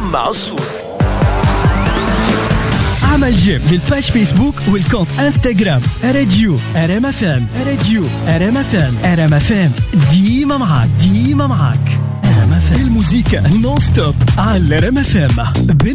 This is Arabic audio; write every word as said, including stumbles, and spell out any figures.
مع الصورة. عمل جيم للباج فيسبوك والكونت انستغرام راديو ار ام اف ام. راديو ار ام اف ام. ار ام اف ام ديما معاك ديما معاك. ار ام اف ام الموسيقى نون ستوب على ار ام اف ام.